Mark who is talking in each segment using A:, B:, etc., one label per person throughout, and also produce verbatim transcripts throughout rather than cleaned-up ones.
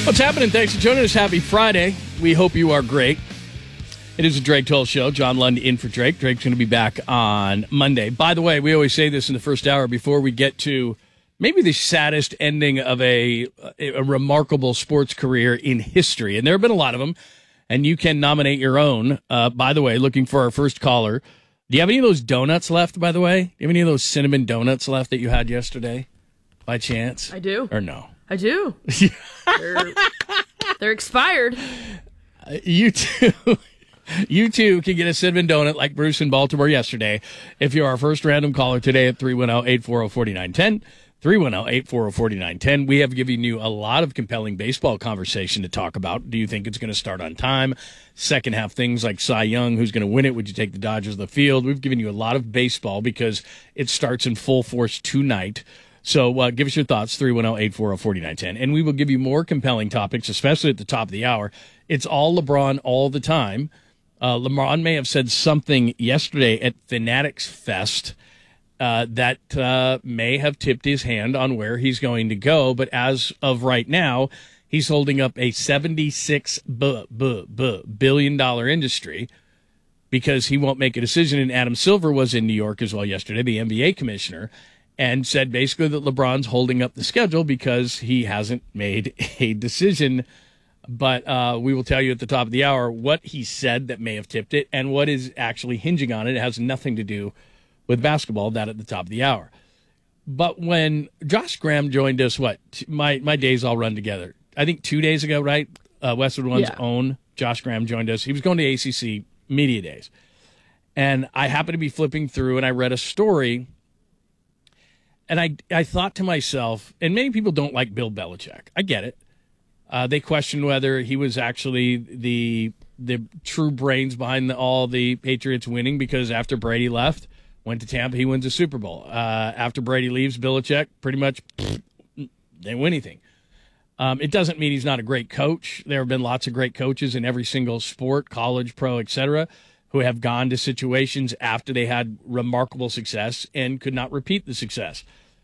A: What's happening? Thanks for joining us. Happy Friday. We hope you are great. It is a Drake Toll Show. John Lund in for Drake. Drake's going to be back on Monday. By the way, we always say this in the first hour before we get to maybe the saddest ending of a, a remarkable sports career in history. And there have been a lot of them. And you can nominate your own. Uh, by the way, looking for our first caller. Do you have any of those donuts left, by the way? Do you have any of those cinnamon donuts left that you had yesterday, by chance?
B: I do.
A: Or no?
B: I do. they're, they're expired.
A: Uh, you too. You too can get a cinnamon donut like Bruce in Baltimore yesterday if you're our first random caller today at three one zero, eight four zero, four nine one zero. three one zero, eight four zero, four nine one zero. We have given you a lot of compelling baseball conversation to talk about. Do you think it's going to start on time? Second half things like Cy Young, who's going to win it? Would you take the Dodgers to the field? We've given you a lot of baseball because it starts in full force tonight. So uh, give us your thoughts, three one zero, eight four zero, four nine one zero. And we will give you more compelling topics, especially at the top of the hour. It's all LeBron all the time. Uh, LeBron may have said something yesterday at Fanatics Fest Uh, that uh, may have tipped his hand on where he's going to go. But as of right now, he's holding up a seventy-six b- b- b- billion dollar industry because he won't make a decision. And Adam Silver was in New York as well yesterday, the N B A commissioner, and said basically that LeBron's holding up the schedule because he hasn't made a decision. But uh, we will tell you at the top of the hour what he said that may have tipped it and what is actually hinging on it. It has nothing to do with basketball, that at the top of the hour. But when Josh Graham joined us, what, my my days all run together. I think two days ago, right? Uh, Westwood One's
B: yeah.
A: own Josh Graham joined us. He was going to A C C Media Days. And I happened to be flipping through, and I read a story, and I, I thought to myself, and many people don't like Bill Belichick. I get it. Uh, they question whether he was actually the the true brains behind the, all the Patriots winning, because after Brady left, went to Tampa, he wins a Super Bowl. Uh, after Brady leaves, Belichick pretty much pfft, didn't win anything. Um, it doesn't mean he's not a great coach. There have been lots of great coaches in every single sport, college, pro, et cetera, who have gone to situations after they had remarkable success and could not repeat the success.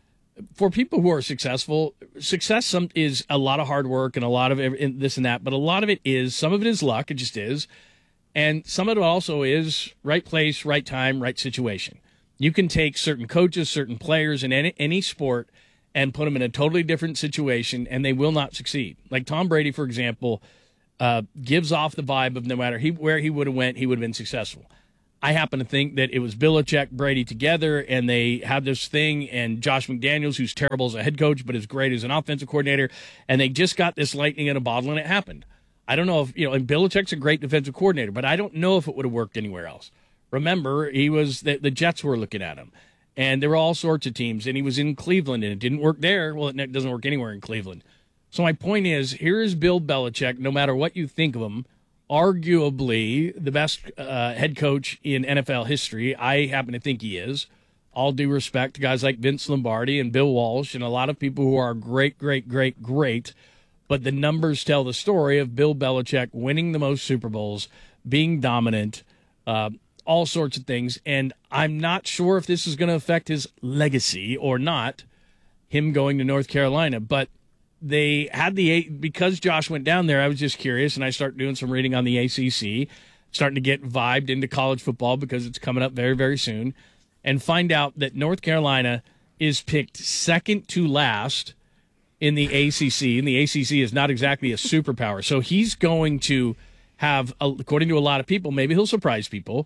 A: For people who are successful, success some, is a lot of hard work and a lot of this and that, but a lot of it is, some of it is luck, it just is, and some of it also is right place, right time, right situation. You can take certain coaches, certain players in any, any sport and put them in a totally different situation, and they will not succeed. Like Tom Brady, for example, uh, gives off the vibe of no matter he, where he would have went, he would have been successful. I happen to think that it was Belichick, Brady together, and they had this thing, and Josh McDaniels, who's terrible as a head coach but is great as an offensive coordinator, and they just got this lightning in a bottle, and it happened. I don't know if, you know, and Belichick's a great defensive coordinator, but I don't know if it would have worked anywhere else. Remember, he was the, the Jets were looking at him, and there were all sorts of teams, and he was in Cleveland, and it didn't work there. Well, it doesn't work anywhere in Cleveland. So my point is, here is Bill Belichick, no matter what you think of him, arguably the best uh, head coach in N F L history. I happen to think he is. All due respect to guys like Vince Lombardi and Bill Walsh and a lot of people who are great, great, great, great. But the numbers tell the story of Bill Belichick winning the most Super Bowls, being dominant, uh, all sorts of things. And I'm not sure if this is going to affect his legacy or not, him going to North Carolina. But they had the, because Josh went down there, I was just curious, and I started doing some reading on the A C C, starting to get vibed into college football because it's coming up very, very soon, and find out that North Carolina is picked second to last in the A C C, and the A C C is not exactly a superpower. So he's going to have, according to a lot of people, maybe he'll surprise people,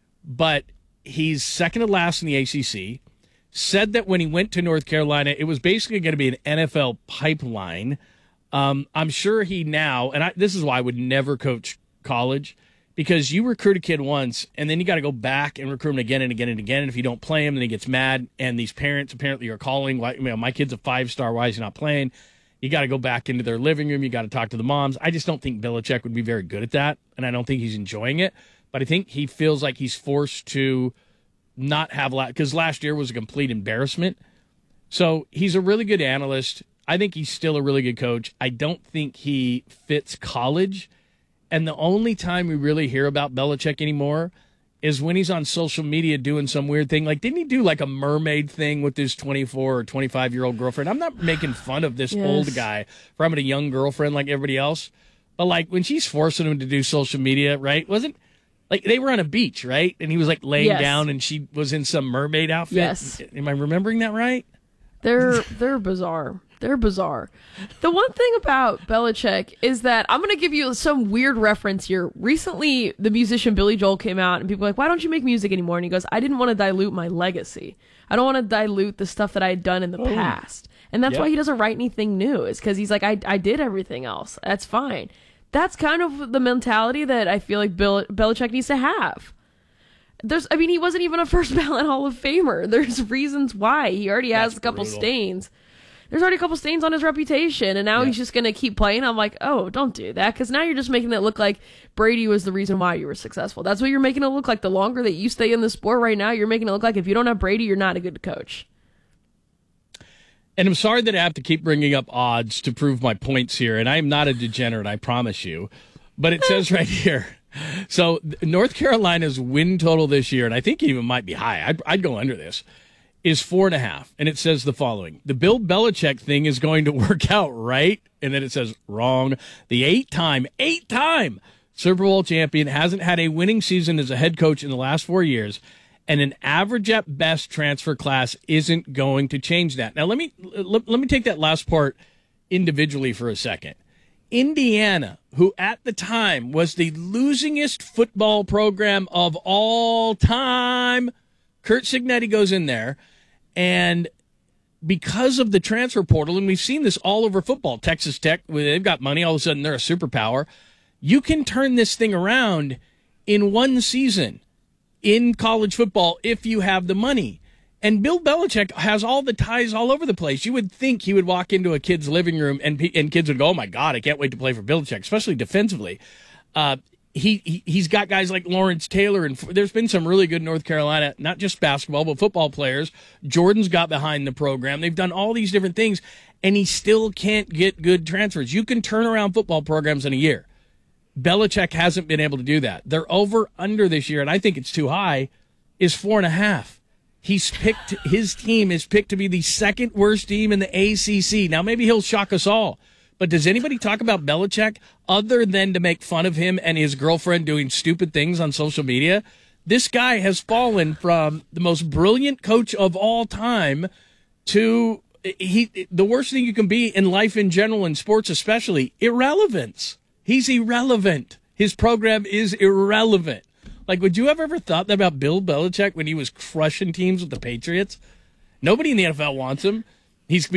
A: but he's second to last in the A C C. Said that when he went to North Carolina, it was basically going to be an N F L pipeline. Um, I'm sure he now, and I, this is why I would never coach college, because you recruit a kid once, and then you got to go back and recruit him again and again and again. And if you don't play him, then he gets mad. And these parents apparently are calling, like, you know, my kid's a five-star, why is he not playing? You got to go back into their living room. You got to talk to the moms. I just don't think Belichick would be very good at that, and I don't think he's enjoying it. But I think he feels like he's forced to not have, because last year was a complete embarrassment. So he's a really good analyst. I think he's still a really good coach. I don't think he fits college. And the only time we really hear about Belichick anymore is when he's on social media doing some weird thing. Like, didn't he do like a mermaid thing with his twenty-four or twenty-five year old girlfriend? I'm not making fun of this
B: Yes.
A: old guy for having a young girlfriend like everybody else. But like when she's forcing him to do social media, right? Wasn't like they were on a beach, right? And he was like laying
B: Yes.
A: down and she was in some mermaid outfit.
B: Yes.
A: Am I remembering that right?
B: They're they're bizarre. They're bizarre. The one thing about Belichick is that I'm going to give you some weird reference here. Recently, the musician Billy Joel came out and people were like, why don't you make music anymore? And he goes, I didn't want to dilute my legacy. I don't want to dilute the stuff that I had done in the
A: Oh.
B: past. And that's
A: Yep.
B: why he doesn't write anything new. Is because he's like, I, I did everything else. That's fine. That's kind of the mentality that I feel like Bill, Belichick needs to have. There's, I mean, he wasn't even a first ballot Hall of Famer. There's reasons why. He already has
A: That's
B: a couple
A: brutal.
B: stains. There's already a couple stains on his reputation, and now
A: Yeah.
B: he's just going to keep playing. I'm like, oh, don't do that, because now you're just making it look like Brady was the reason why you were successful. That's what you're making it look like. The longer that you stay in the sport right now, you're making it look like if you don't have Brady, you're not a good coach.
A: And I'm sorry that I have to keep bringing up odds to prove my points here, and I am not a degenerate, I promise you. But it says right here, so North Carolina's win total this year, and I think it even might be high, I'd, I'd go under this, is four and a half. And it says the following: the Bill Belichick thing is going to work out, right? And then it says wrong. The eight-time, eight-time Super Bowl champion hasn't had a winning season as a head coach in the last four years, and an average at best transfer class isn't going to change that. Now, let me let, let me take that last part individually for a second. Indiana, who at the time was the losingest football program of all time, Kurt Signetti goes in there, and because of the transfer portal, and we've seen this all over football, Texas Tech, they've got money, all of a sudden they're a superpower. You can turn this thing around in one season in college football if you have the money. And Bill Belichick has all the ties all over the place. You would think he would walk into a kid's living room and and kids would go, oh, my God, I can't wait to play for Belichick, especially defensively. Uh, he, he, he's got guys like Lawrence Taylor, and there's been some really good North Carolina, not just basketball, but football players. Jordan's got behind the program. They've done all these different things, and he still can't get good transfers. You can turn around football programs in a year. Belichick hasn't been able to do that. They're over under this year, and I think it's too high, is four and a half. He's picked, his team is picked to be the second worst team in the A C C. Now, maybe he'll shock us all, but does anybody talk about Belichick other than to make fun of him and his girlfriend doing stupid things on social media? This guy has fallen from the most brilliant coach of all time to he the worst thing you can be in life in general, in sports especially, irrelevance. He's irrelevant. His program is irrelevant. Like, would you have ever thought that about Bill Belichick when he was crushing teams with the Patriots? Nobody in the N F L wants him. He's